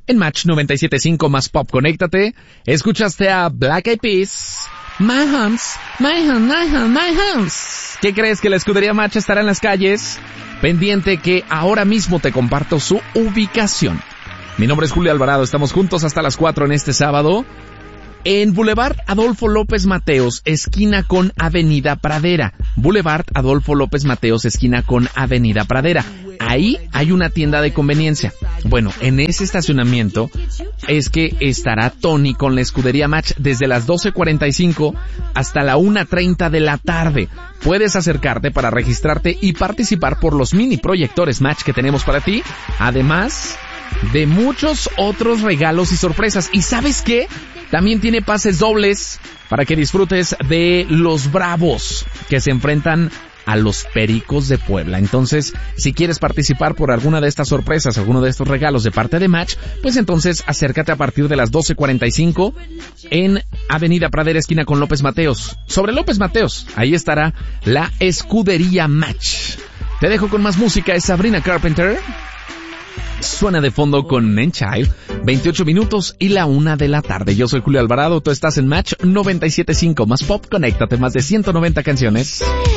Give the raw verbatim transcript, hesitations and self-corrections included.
En Match noventa y siete punto cinco más Pop, conéctate. Escuchaste a Black Eyed Peas. My hands, my hands, my hands, my hands. ¿Qué crees? Que la escudería Match estará en las calles. Pendiente que ahora mismo te comparto su ubicación. Mi nombre es Julio Alvarado, estamos juntos hasta las cuatro en este sábado. En Boulevard Adolfo López Mateos, esquina con Avenida Pradera. Boulevard Adolfo López Mateos, esquina con Avenida Pradera. Ahí hay una tienda de conveniencia. Bueno, en ese estacionamiento es que estará Tony con la escudería Match desde las doce cuarenta y cinco hasta la una treinta de la tarde. Puedes acercarte para registrarte y participar por los mini proyectores Match que tenemos para ti. Además de muchos otros regalos y sorpresas. ¿Y sabes qué? También tiene pases dobles para que disfrutes de los Bravos que se enfrentan a los Pericos de Puebla. Entonces, si quieres participar por alguna de estas sorpresas, alguno de estos regalos de parte de Match, pues entonces acércate a partir de las doce cuarenta y cinco en Avenida Pradera, esquina con López Mateos. Sobre López Mateos, ahí estará la escudería Match. Te dejo con más música, es Sabrina Carpenter. Suena de fondo con Men Child, veintiocho minutos y la una de la tarde. Yo soy Julio Alvarado, tú estás en Match noventa y siete punto cinco más Pop, conéctate, más de ciento noventa canciones.